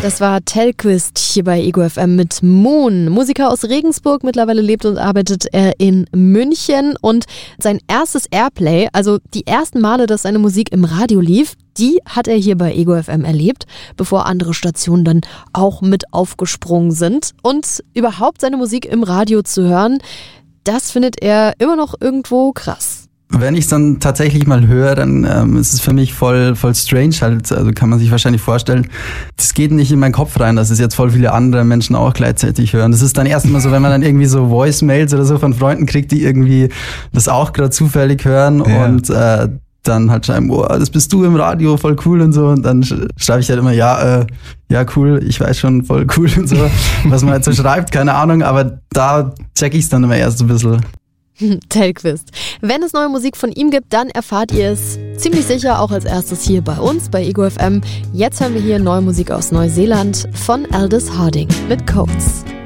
Das war Tellqvist hier bei Ego FM mit Moon. Musiker aus Regensburg, mittlerweile lebt und arbeitet er in München. Und sein erstes Airplay, also die ersten Male, dass seine Musik im Radio lief, die hat er hier bei Ego FM erlebt, bevor andere Stationen dann auch mit aufgesprungen sind. Und überhaupt seine Musik im Radio zu hören, das findet er immer noch irgendwo krass. Wenn ich es dann tatsächlich mal höre, dann ist es für mich voll strange halt. Also kann man sich wahrscheinlich vorstellen, das geht nicht in meinen Kopf rein, dass es jetzt voll viele andere Menschen auch gleichzeitig hören. Das ist dann erstmal so, wenn man dann irgendwie so Voicemails oder so von Freunden kriegt, die irgendwie das auch gerade zufällig hören und dann halt schreiben, oh, das bist du im Radio, voll cool und so. Und dann schreibe ich halt immer, ja, cool, ich weiß schon, voll cool und so, was man halt so schreibt, keine Ahnung. Aber da check ich es dann immer erst ein bisschen. Tellqvist. Wenn es neue Musik von ihm gibt, dann erfahrt ihr es ziemlich sicher auch als erstes hier bei uns, bei Ego FM. Jetzt hören wir hier neue Musik aus Neuseeland von Aldous Harding mit Codes.